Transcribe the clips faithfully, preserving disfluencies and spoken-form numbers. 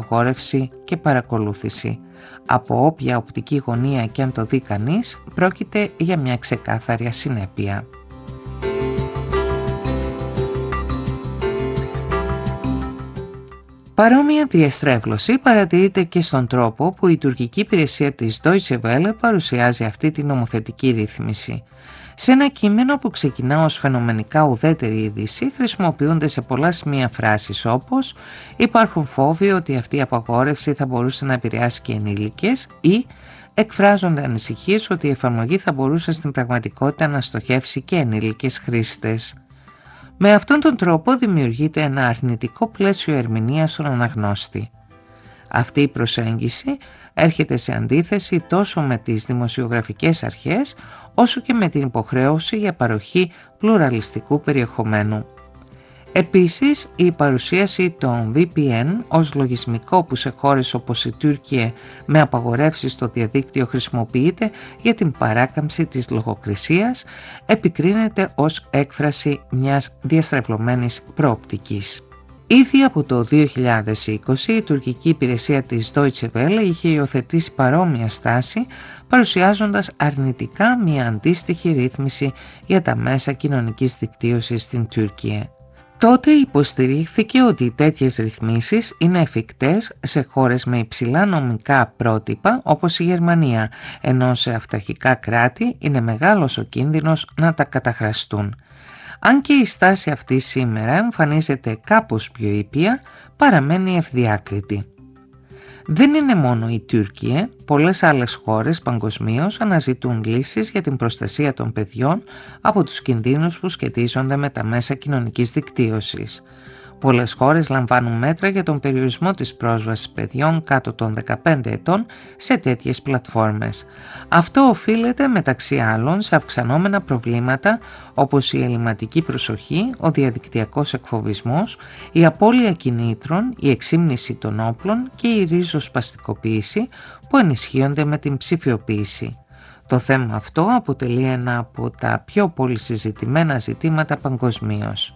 απαγόρευση και παρακολούθηση. Από όποια οπτική γωνία και αν το δει κανείς, πρόκειται για μια ξεκάθαρη ασυνέπεια. Παρόμοια διαστρέβλωση παρατηρείται και στον τρόπο που η τουρκική υπηρεσία της Deutsche Welle παρουσιάζει αυτή τη νομοθετική ρύθμιση. Σε ένα κείμενο που ξεκινά ως φαινομενικά ουδέτερη είδηση, χρησιμοποιούνται σε πολλά σημεία φράσεις όπως «υπάρχουν φόβοι ότι αυτή η απαγόρευση θα μπορούσε να επηρεάσει και ενήλικες» ή «εκφράζονται ανησυχίες ότι η εφαρμογή θα μπορούσε στην πραγματικότητα να στοχεύσει και ενήλικες χρήστες». Με αυτόν τον τρόπο δημιουργείται ένα αρνητικό πλαίσιο ερμηνείας στον αναγνώστη. Αυτή η προσέγγιση έρχεται σε αντίθεση τόσο με τις δημοσιογραφικές αρχές, όσο και με την υποχρέωση για παροχή πλουραλιστικού περιεχομένου. Επίσης, η παρουσίαση των βι πι εν ως λογισμικό που σε χώρες όπως η Τουρκία με απαγορεύσεις στο διαδίκτυο χρησιμοποιείται για την παράκαμψη της λογοκρισίας, επικρίνεται ως έκφραση μιας διαστρεβλωμένης προοπτικής. Ήδη από το δύο χιλιάδες είκοσι η τουρκική υπηρεσία της Deutsche Welle είχε υιοθετήσει παρόμοια στάση, παρουσιάζοντας αρνητικά μια αντίστοιχη ρύθμιση για τα μέσα κοινωνικής δικτύωσης στην Τουρκία. Τότε υποστηρίχθηκε ότι τέτοιες ρυθμίσεις είναι εφικτές σε χώρες με υψηλά νομικά πρότυπα όπως η Γερμανία, ενώ σε αυταρχικά κράτη είναι μεγάλος ο κίνδυνος να τα καταχραστούν. Αν και η στάση αυτή σήμερα εμφανίζεται κάπως πιο ήπια, παραμένει ευδιάκριτη. Δεν είναι μόνο η Τουρκία, πολλές άλλες χώρες παγκοσμίως αναζητούν λύσεις για την προστασία των παιδιών από τους κινδύνους που σχετίζονται με τα μέσα κοινωνικής δικτύωσης. Πολλές χώρες λαμβάνουν μέτρα για τον περιορισμό της πρόσβασης παιδιών κάτω των δεκαπέντε ετών σε τέτοιες πλατφόρμες. Αυτό οφείλεται μεταξύ άλλων σε αυξανόμενα προβλήματα όπως η ελλειμματική προσοχή, ο διαδικτυακός εκφοβισμός, η απώλεια κινήτρων, η εξύμνηση των όπλων και η ριζοσπαστικοποίηση που ενισχύονται με την ψηφιοποίηση. Το θέμα αυτό αποτελεί ένα από τα πιο πολυσυζητημένα ζητήματα παγκοσμίως.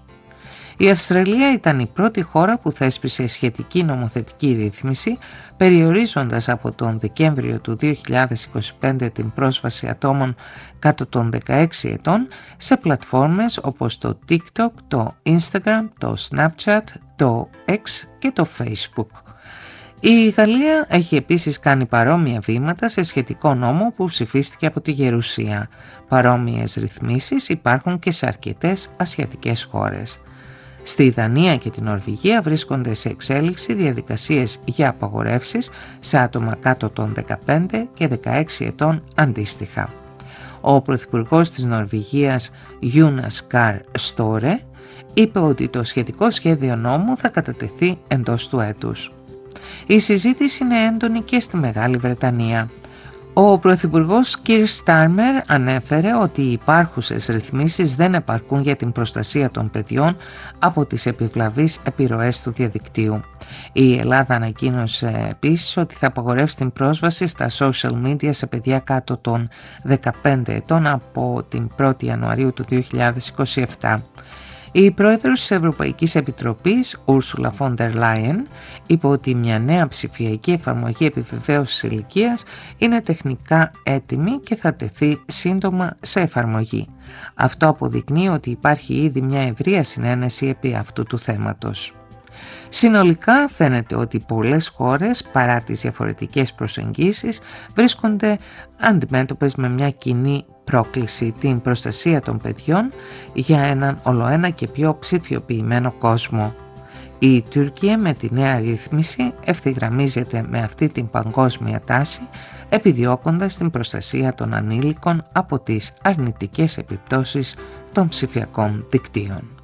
Η Αυστραλία ήταν η πρώτη χώρα που θέσπισε σχετική νομοθετική ρύθμιση, περιορίζοντας από τον Δεκέμβριο του δύο χιλιάδες είκοσι πέντε την πρόσβαση ατόμων κάτω των δεκαέξι ετών σε πλατφόρμες όπως το TikTok, το Instagram, το Snapchat, το X και το Facebook. Η Γαλλία έχει επίσης κάνει παρόμοια βήματα σε σχετικό νόμο που ψηφίστηκε από τη Γερουσία. Παρόμοιες ρυθμίσεις υπάρχουν και σε αρκετές ασιατικές χώρες. Στη Δανία και την Νορβηγία βρίσκονται σε εξέλιξη διαδικασίες για απαγορεύσεις σε άτομα κάτω των δεκαπέντε και δεκαέξι ετών αντίστοιχα. Ο Πρωθυπουργός της Νορβηγίας Jonas Gahr Støre είπε ότι το σχετικό σχέδιο νόμου θα κατατεθεί εντός του έτους. Η συζήτηση είναι έντονη και στη Μεγάλη Βρετανία. Ο Πρωθυπουργός Keir Starmer ανέφερε ότι οι υπάρχουσες ρυθμίσεις δεν επαρκούν για την προστασία των παιδιών από τις επιβλαβείς επιρροές του διαδικτύου. Η Ελλάδα ανακοίνωσε επίσης ότι θα απαγορεύσει την πρόσβαση στα social media σε παιδιά κάτω των δεκαπέντε ετών από την πρώτη Ιανουαρίου του δύο χιλιάδες είκοσι επτά. Η πρόεδρος της Ευρωπαϊκής Επιτροπής, Ursula von der Leyen, είπε ότι μια νέα ψηφιακή εφαρμογή επιβεβαίωσης ηλικίας είναι τεχνικά έτοιμη και θα τεθεί σύντομα σε εφαρμογή. Αυτό αποδεικνύει ότι υπάρχει ήδη μια ευρεία συνένεση επί αυτού του θέματος. Συνολικά φαίνεται ότι πολλές χώρες, παρά τις διαφορετικές προσεγγίσεις, βρίσκονται αντιμέτωπες με μια κοινή πρόκληση, την προστασία των παιδιών για έναν ολοένα και πιο ψηφιοποιημένο κόσμο. Η Τουρκία με τη νέα ρύθμιση ευθυγραμμίζεται με αυτή την παγκόσμια τάση, επιδιώκοντας την προστασία των ανήλικων από τις αρνητικές επιπτώσεις των ψηφιακών δικτύων.